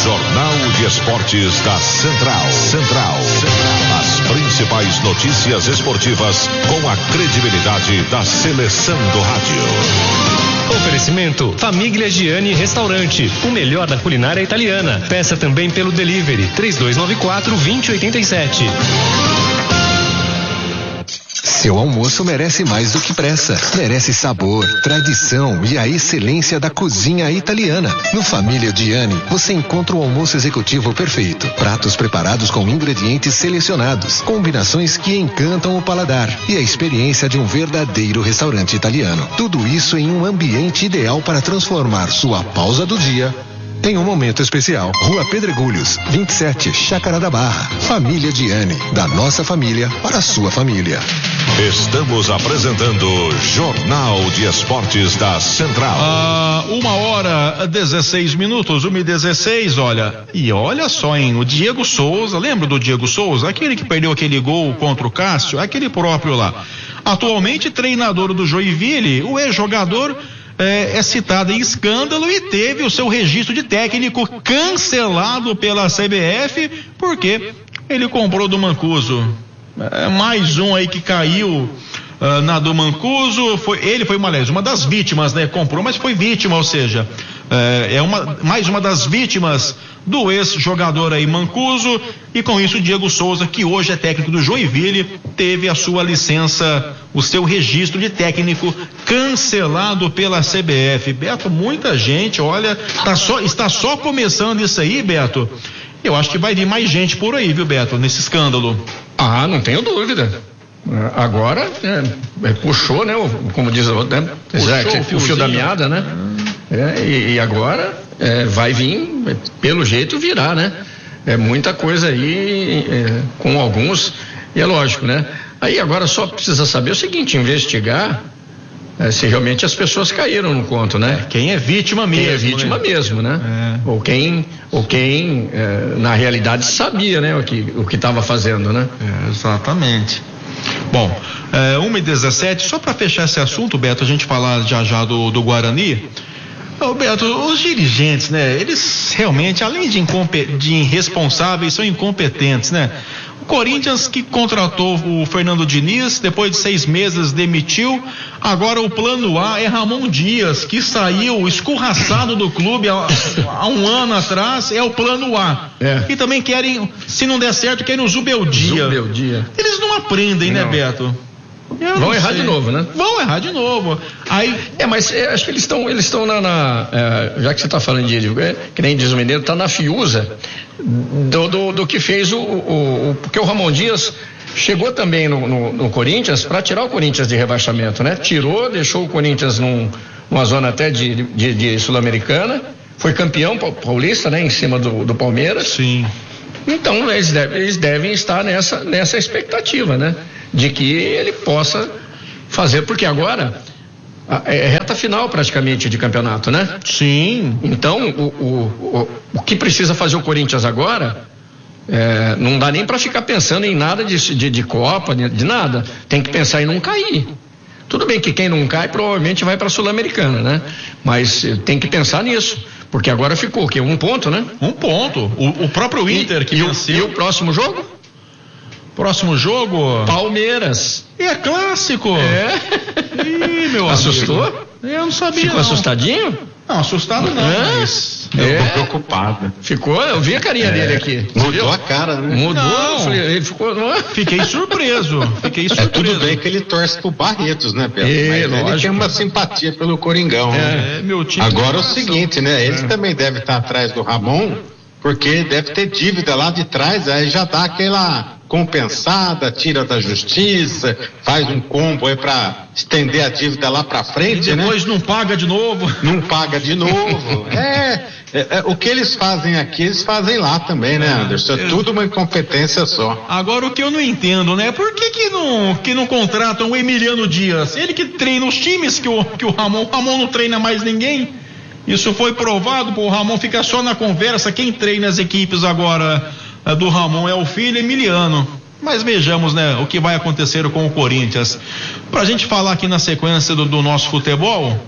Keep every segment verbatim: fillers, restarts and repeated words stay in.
Jornal de Esportes da Central. Central. As principais notícias esportivas com a credibilidade da seleção do rádio. Oferecimento Famiglia Gianni Restaurante, o melhor da culinária italiana. Peça também pelo delivery três dois nove quatro, dois zero oito sete. Seu almoço merece mais do que pressa. Merece sabor, tradição e a excelência da cozinha italiana. No Família Gianni, você encontra o almoço executivo perfeito. Pratos preparados com ingredientes selecionados. Combinações que encantam o paladar. E a experiência de um verdadeiro restaurante italiano. Tudo isso em um ambiente ideal para transformar sua pausa do dia em um momento especial. Rua Pedregulhos, vinte e sete, Chácara da Barra. Família Gianni, da nossa família para a sua família. Estamos apresentando Jornal de Esportes da Central. Ah, uma hora, dezesseis minutos, uma e dezesseis, olha. E olha só, hein, o Diego Souza, lembra do Diego Souza? Aquele que perdeu aquele gol contra o Cássio, aquele próprio lá. Atualmente treinador do Joinville, o ex-jogador É, é citado em escândalo e teve o seu registro de técnico cancelado pela C B F porque ele comprou do Mancuso. É, mais um aí que caiu uh, na do Mancuso, foi, ele foi uma, uma das vítimas, né? Comprou, mas foi vítima, ou seja, é, é uma, mais uma das vítimas do ex-jogador aí Mancuso, e com isso o Diego Souza, que hoje é técnico do Joinville, teve a sua licença, o seu registro de técnico cancelado pela C B F. Beto, muita gente, olha, tá só, está só começando isso aí, Beto. Eu acho que vai vir mais gente por aí, viu, Beto, nesse escândalo. Ah, não tenho dúvida. Agora, é, é, puxou, né, o, como diz o outro, né? Puxou é, o, o fio da meada, né? É, e, e agora é, vai vir, pelo jeito virá, né? É muita coisa aí é, com alguns, e é lógico, né? Aí agora só precisa saber o seguinte, investigar é, se realmente as pessoas caíram no conto, né? É, quem é vítima mesmo. Quem é vítima né? mesmo, né? É. Ou quem, ou quem é, na realidade sabia, né? O que o que estava fazendo, né? É, exatamente. Bom, é, uma e dezessete, só para fechar esse assunto, Beto, a gente falar já já do, do Guarani. Ô, Beto, os dirigentes, né? Eles realmente, além de, incompe- de irresponsáveis, são incompetentes, né? O Corinthians, que contratou o Fernando Diniz, depois de seis meses demitiu. Agora o plano A é Ramon Dias, que saiu escorraçado do clube há, há um ano atrás, é o plano A. É. E também querem, se não der certo, querem o Zubeldia. Zubeldia. Eles não aprendem, não. né, Beto? Eu Vão errar sei. de novo, né? Vão errar de novo. Aí, é, mas é, acho que eles estão eles estão na, na é, já que você está falando de, é, que nem diz o mineiro, está na fiusa do, do, do que fez o, o, o porque o Ramon Dias chegou também no, no, no Corinthians para tirar o Corinthians de rebaixamento, né? Tirou, deixou o Corinthians num, numa zona até de, de, de sul-americana, foi campeão paulista, né? Em cima do, do Palmeiras. Sim. Então eles devem, eles devem estar nessa, nessa expectativa, né? De que ele possa fazer, porque agora é reta final praticamente de campeonato, né? Sim. Então o, o, o, o que precisa fazer o Corinthians agora é, não dá nem para ficar pensando em nada de, de, de Copa, de nada. Tem que pensar em não cair. Tudo bem que quem não cai provavelmente vai para a Sul-Americana, né? Mas tem que pensar nisso. Porque agora ficou o quê? Um ponto, né? Um ponto. O, o próprio Inter e, que e venceu. O, e o próximo jogo? Próximo jogo? Palmeiras. E é clássico. É. Ih, meu Assustou? amigo. Eu não sabia. Ficou não. assustadinho? Não, assustado não. É. Mas... Eu É. tô preocupado. Ficou? Eu vi a carinha É. dele aqui. Mudou a cara, né? Mudou. Não. Falei, ele ficou. Não é? Fiquei surpreso. Fiquei É surpreso. tudo bem que ele torce pro Barretos, né, Pedro? É, Mas ele lógico. tem uma simpatia pelo Coringão. né? É, meu time. Agora é o seguinte, né? Ele também deve estar atrás do Ramon, porque deve ter dívida lá de trás, aí já dá aquela compensada, tira da justiça, faz um combo aí pra estender a dívida lá pra frente, E depois né? não paga de novo. Não paga de novo. é, é, é, o que eles fazem aqui, eles fazem lá também, né, Anderson? É tudo uma incompetência só. Agora o que eu não entendo, né? Por que que não, que não contratam o Emiliano Dias? Ele que treina os times que o, que o Ramon, o Ramon não treina mais ninguém. Isso foi provado, pô, o Ramon fica só na conversa. Quem treina as equipes agora é, do Ramon é o filho Emiliano. Mas vejamos, né, o que vai acontecer com o Corinthians. Pra gente falar aqui na sequência do, do nosso futebol,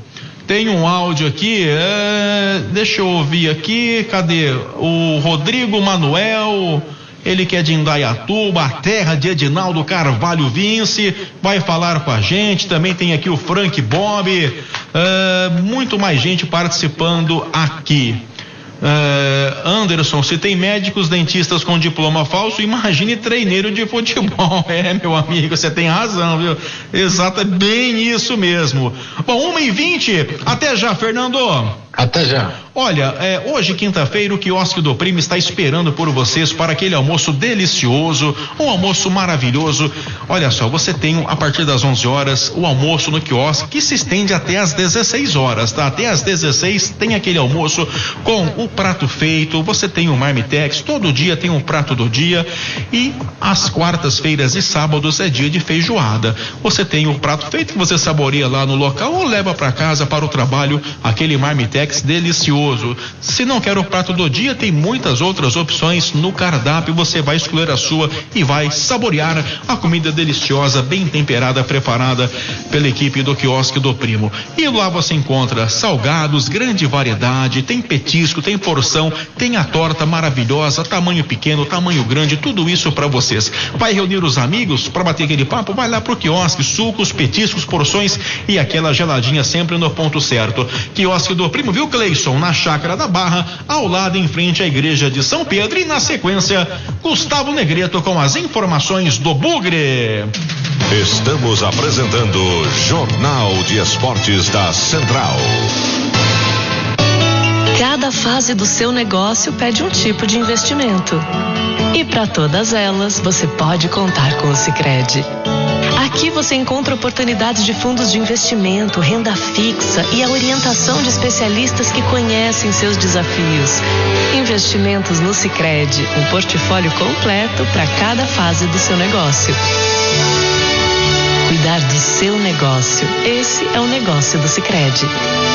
Tem um áudio aqui, é, deixa eu ouvir aqui, cadê? O Rodrigo Manuel, ele que é de Indaiatuba, a terra de Edinaldo Carvalho Vince, vai falar com a gente. Também tem aqui o Frank Bob, é, muito mais gente participando aqui. Uh, Anderson, se tem médicos, dentistas com diploma falso, imagine treineiro de futebol. É, meu amigo, você tem razão, viu? Exato, é bem isso mesmo. Bom, uma e vinte, até já, Fernando. Até já. Olha, é, hoje, quinta-feira, o quiosque do Primo está esperando por vocês para aquele almoço delicioso, um almoço maravilhoso. Olha só, você tem a partir das onze horas o almoço no quiosque que se estende até às dezesseis horas, tá? Até às dezesseis tem aquele almoço com o prato feito, você tem o marmitex, todo dia tem um prato do dia, e às quartas-feiras e sábados é dia de feijoada. Você tem o prato feito que você saboreia lá no local ou leva para casa, para o trabalho, aquele marmitex delicioso. Se não quer o prato do dia, tem muitas outras opções no cardápio, você vai escolher a sua e vai saborear a comida deliciosa, bem temperada, preparada pela equipe do quiosque do Primo. E lá você encontra salgados, grande variedade, tem petisco, tem porção, tem a torta maravilhosa, tamanho pequeno, tamanho grande, tudo isso para vocês. Vai reunir os amigos para bater aquele papo, vai lá pro quiosque, sucos, petiscos, porções e aquela geladinha sempre no ponto certo. Quiosque do Primo, viu, Cleison? Na Chácara da Barra, ao lado em frente à igreja de São Pedro, e na sequência, Gustavo Negreto com as informações do Bugre. Estamos apresentando Jornal de Esportes da Central. Cada fase do seu negócio pede um tipo de investimento. E para todas elas, você pode contar com o Sicredi. Aqui você encontra oportunidades de fundos de investimento, renda fixa e a orientação de especialistas que conhecem seus desafios. Investimentos no Sicredi, um portfólio completo para cada fase do seu negócio. Cuidar do seu negócio, esse é o negócio do Sicredi.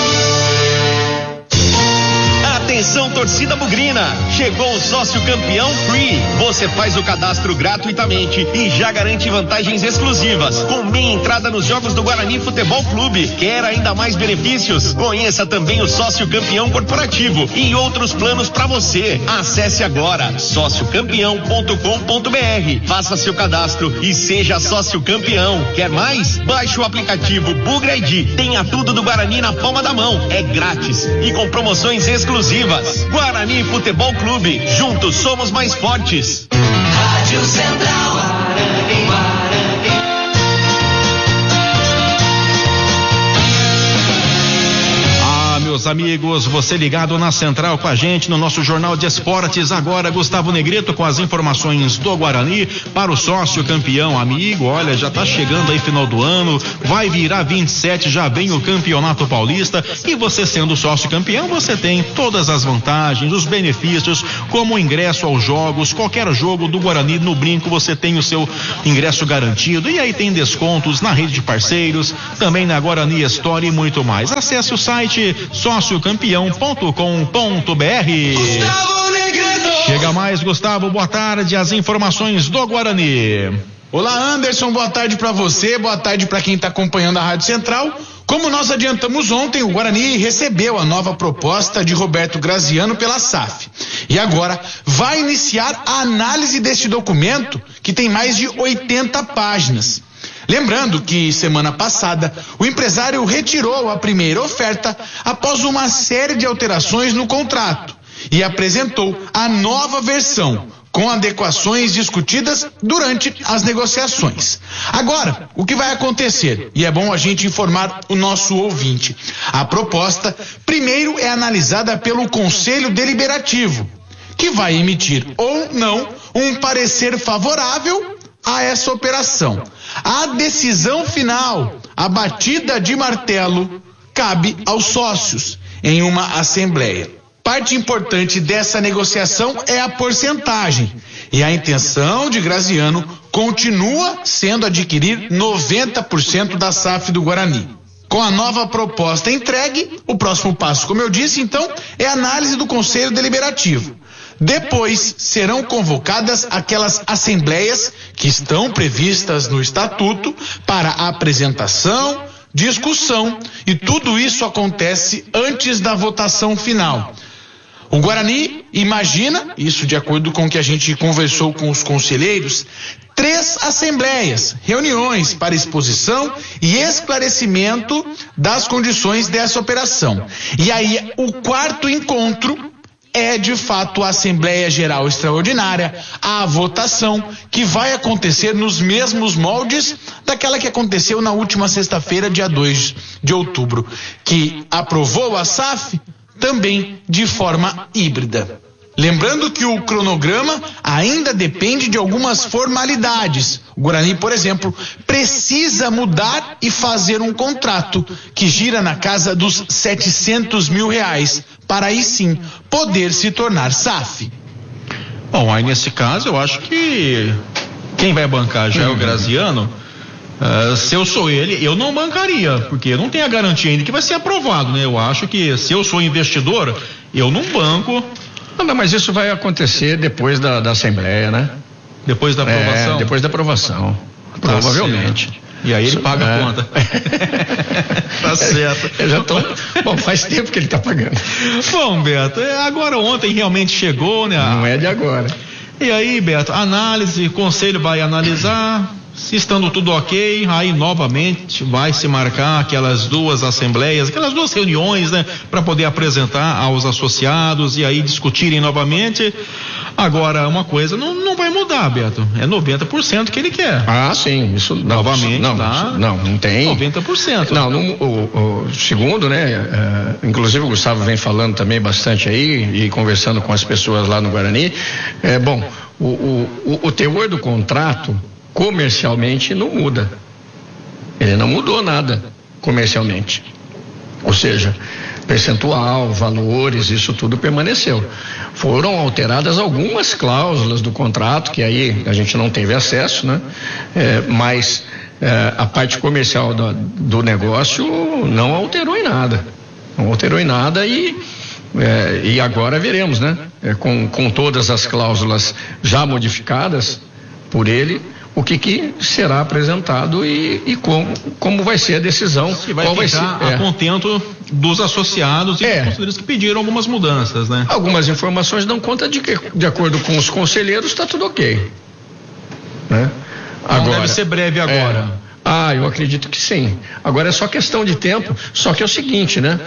Atenção, torcida bugrina, chegou o sócio campeão Free. Você faz o cadastro gratuitamente e já garante vantagens exclusivas, com meia entrada nos jogos do Guarani Futebol Clube. Quer ainda mais benefícios? Conheça também o sócio campeão corporativo e outros planos para você. Acesse agora sócio campeão ponto com ponto br, faça seu cadastro e seja sócio campeão. Quer mais? Baixe o aplicativo Bugre I D. Tenha tudo do Guarani na palma da mão. É grátis e com promoções exclusivas. Guarani Futebol Clube, juntos somos mais fortes. Rádio Central, Guarani, Guarani. Ah, meus amigos, você ligado na Central com a gente no nosso Jornal de Esportes. Agora, Gustavo Negreto com as informações do Guarani para o sócio campeão. Amigo, olha, já tá chegando aí final do ano, vai virar vinte e sete, já vem o Campeonato Paulista, e você sendo sócio campeão, você tem todas as vantagens, os benefícios, como o ingresso aos jogos, qualquer jogo do Guarani no Brinco, você tem o seu ingresso garantido, e aí tem descontos na rede de parceiros, também na Guarani Store e muito mais. Acesse o site sócio campeão ponto com ponto br. Chega mais, Gustavo, boa tarde, as informações do Guarani. Olá, Anderson, boa tarde para você, boa tarde para quem está acompanhando a Rádio Central. Como nós adiantamos ontem, o Guarani recebeu a nova proposta de Roberto Graziano pela S A F. E agora vai iniciar a análise deste documento, que tem mais de oitenta páginas. Lembrando que semana passada o empresário retirou a primeira oferta após uma série de alterações no contrato e apresentou a nova versão, com adequações discutidas durante as negociações. Agora, o que vai acontecer? E é bom a gente informar o nosso ouvinte. A proposta, primeiro, é analisada pelo Conselho Deliberativo, que vai emitir ou não um parecer favorável a essa operação. A decisão final, a batida de martelo, cabe aos sócios em uma assembleia. Parte importante dessa negociação é a porcentagem, e a intenção de Graziano continua sendo adquirir noventa por cento da S A F do Guarani. Com a nova proposta entregue, o próximo passo, como eu disse, então, é a análise do Conselho Deliberativo. Depois serão convocadas aquelas assembleias que estão previstas no Estatuto para a apresentação, discussão, e tudo isso acontece antes da votação final. O Guarani imagina, isso de acordo com o que a gente conversou com os conselheiros, três assembleias, reuniões para exposição e esclarecimento das condições dessa operação. E aí, o quarto encontro é de fato a Assembleia Geral Extraordinária, a votação, que vai acontecer nos mesmos moldes daquela que aconteceu na última sexta-feira, dia dois de outubro, que aprovou a S A F também de forma híbrida. Lembrando que o cronograma ainda depende de algumas formalidades. O Guarani, por exemplo, precisa mudar e fazer um contrato que gira na casa dos setecentos mil reais, para aí sim poder se tornar S A F. Bom, aí nesse caso eu acho que quem vai bancar já é o Graziano. Uh, se eu sou ele, eu não bancaria, porque eu não tenho a garantia ainda que vai ser aprovado, né? Eu acho que se eu sou investidor, eu não banco. Não, mas isso vai acontecer depois da, da Assembleia, né? Depois da aprovação? É, depois da aprovação, tá, provavelmente. Certo. E aí ele paga é. a conta. Tá certo. Eu já tô... Bom, faz tempo que ele tá pagando. Bom, Beto, agora ontem realmente chegou, né? Não é de agora. E aí, Beto, análise, o conselho vai analisar. Se estando tudo ok, aí novamente vai se marcar aquelas duas assembleias, aquelas duas reuniões, né, para poder apresentar aos associados e aí discutirem novamente. Agora, uma coisa não, não vai mudar, Beto, é noventa por cento que ele quer. Ah, sim, isso novamente não, tá não, não tem. noventa por cento. Não, não o, o segundo, né, é, inclusive o Gustavo vem falando também bastante aí e conversando com as pessoas lá no Guarani. É bom, o, o, o teor do contrato comercialmente não muda. Ele não mudou nada comercialmente. Ou seja, percentual, valores, isso tudo permaneceu. Foram alteradas algumas cláusulas do contrato, que aí a gente não teve acesso, né? É, mas é, a parte comercial do, do negócio não alterou em nada. Não alterou em nada e é, e agora veremos, né? É, com, com todas as cláusulas já modificadas por ele, o que, que será apresentado e, e como, como vai ser a decisão. Se vai qual ficar vai ser, a é. contento dos associados e é. dos conselheiros que pediram algumas mudanças, né? Algumas informações dão conta de que, de acordo com os conselheiros, está tudo ok. Né? Agora, não deve ser breve agora. É, ah, eu acredito que sim. Agora é só questão de tempo, só que é o seguinte, né?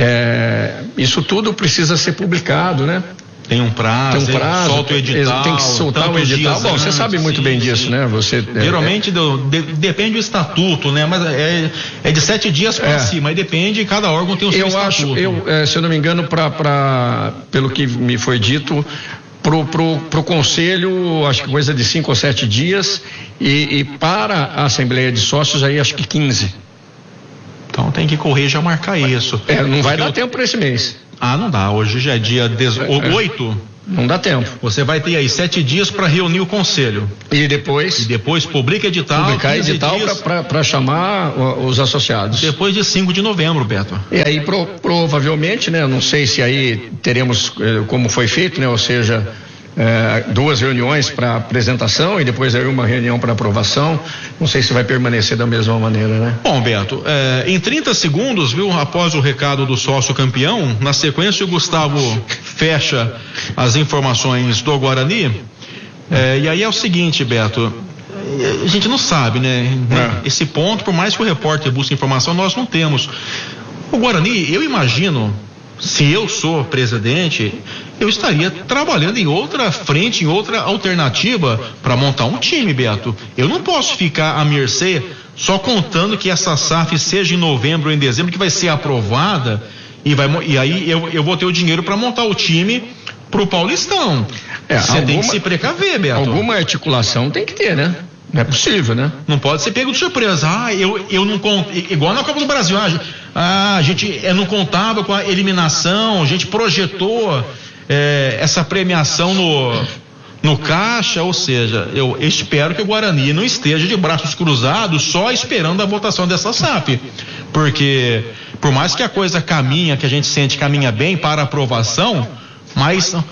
É, isso tudo precisa ser publicado, né? Tem um prazo, tem um prazo, solta o edital, tem que soltar o edital. Bom, você sabe muito sim, bem disso, sim. né? Você geralmente é, do, de, depende do estatuto, né? Mas é, é de sete dias para é. cima, aí depende, cada órgão tem o seu eu estatuto. Acho, eu é, se eu não me engano, para pelo que me foi dito, pro pro pro conselho, acho que coisa de cinco ou sete dias e, e para a Assembleia de Sócios aí acho que quinze. Então tem que correr já marcar isso. É, não vai dar eu... tempo para esse mês. Ah, não dá. Hoje já é dia oito. Não dá tempo. Você vai ter aí sete dias para reunir o conselho. E depois? E depois publica edital. Publicar edital para chamar os associados. Depois de cinco de novembro, Beto. E aí pro, provavelmente, né? Não sei se aí teremos como foi feito, né? Ou seja, é, duas reuniões para apresentação e depois aí uma reunião para aprovação. Não sei se vai permanecer da mesma maneira, né? Bom, Beto, é, em trinta segundos, viu, após o recado do sócio campeão, na sequência o Gustavo fecha as informações do Guarani. É, e aí é o seguinte, Beto, a gente não sabe, né? É. Esse ponto, por mais que o repórter busque informação, nós não temos. O Guarani, eu imagino, se eu sou presidente, eu estaria trabalhando em outra frente, em outra alternativa para montar um time, Beto. Eu não posso ficar à mercê só contando que essa S A F seja em novembro ou em dezembro, que vai ser aprovada e, vai, e aí eu, eu vou ter o dinheiro para montar o time pro Paulistão. É, Você alguma, tem que se precaver, Beto. Alguma articulação tem que ter, né? Não é possível, né? Não pode ser pego de surpresa. Ah, eu, eu não conto. Igual na Copa do Brasil. Ah, a gente eu não contava com a eliminação, a gente projetou é, essa premiação no, no caixa. Ou seja, eu espero que o Guarani não esteja de braços cruzados só esperando a votação dessa S A F. Porque, por mais que a coisa caminha, que a gente sente caminha bem para a aprovação, mas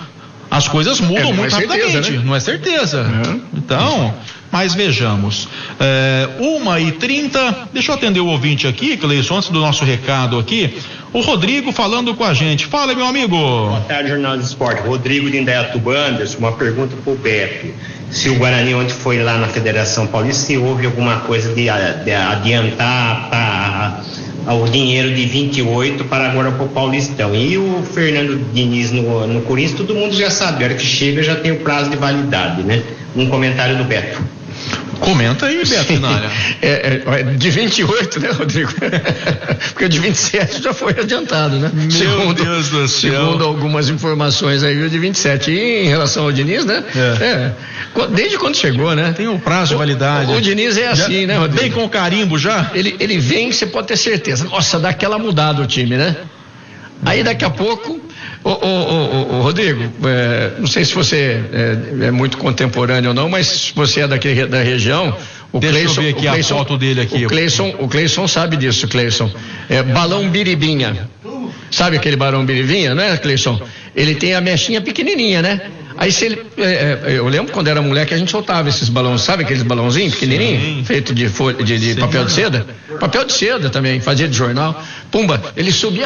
as coisas mudam é, muito é rapidamente, certeza, né? não é certeza. Uhum. Então, mas vejamos. É, uma e trinta, deixa eu atender o ouvinte aqui, Cleison, antes do nosso recado aqui. O Rodrigo falando com a gente. Fala, meu amigo. Boa tarde, Jornal do Esporte. Rodrigo de Indaiatuba. Anderson, uma pergunta pro Beto. Se o Guarani ontem foi lá na Federação Paulista, se houve alguma coisa de, de adiantar pra, o dinheiro de vinte e oito para agora pro Paulistão. E o Fernando Diniz no, no Corinthians, todo mundo já sabe, a hora que chega já tem o prazo de validade, né? Um comentário do Beto. Comenta aí, Beto Finalha. é, é, de vinte e oito, né, Rodrigo? Porque o de vinte e sete já foi adiantado, né? Meu segundo, Deus do céu. Segundo algumas informações aí, o de vinte e sete. E em relação ao Diniz, né? É. É, desde quando chegou, né? Tem um prazo de validade. O, o Diniz é assim, já, né, Rodrigo? Vem com carimbo já? Ele, ele vem, você pode ter certeza. Nossa, dá aquela mudada o time, né? Aí daqui a pouco, ô, ô, ô, ô, Rodrigo, é, não sei se você é, é muito contemporâneo ou não, mas se você é daqui da região, o Deixa Cleison, eu ver aqui o Cleison, a foto dele aqui. O Cleison, o Cleison sabe disso, Cleison. É, balão biribinha. Sabe aquele balão biribinha, né, Cleison? Ele tem a mechinha pequenininha, né? Aí se ele, é, eu lembro quando era moleque a gente soltava esses balões, sabe aqueles balãozinhos pequenininhos, feito de, folha, de, de papel de seda? Papel de seda também, fazia de jornal. Pumba, ele subia,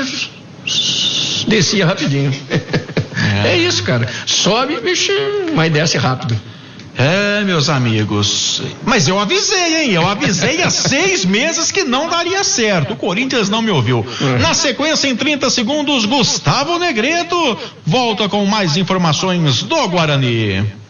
descia rapidinho. É, é isso, cara. Sobe, vixe, mas desce rápido. É, meus amigos, mas eu avisei, hein? Eu avisei há seis meses que não daria certo. O Corinthians não me ouviu. Uhum. Na sequência, em trinta segundos, Gustavo Negredo volta com mais informações do Guarani.